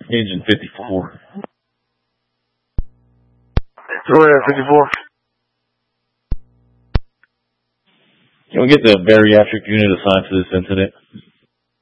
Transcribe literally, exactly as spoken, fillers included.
Engine fifty-four. Go ahead, fifty-four. Can we get the bariatric unit assigned to this incident?